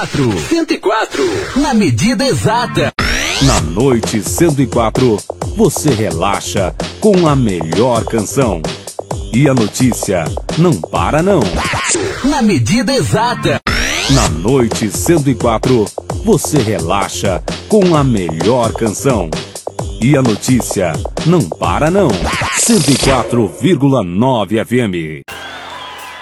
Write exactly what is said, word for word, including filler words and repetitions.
quatro. cento e quatro. Na medida exata. Na noite cento e quatro, você relaxa com a melhor canção. E a notícia não para não. Na medida exata. Na noite cento e quatro, você relaxa com a melhor canção. E a notícia não para não. cento e quatro vírgula nove F M.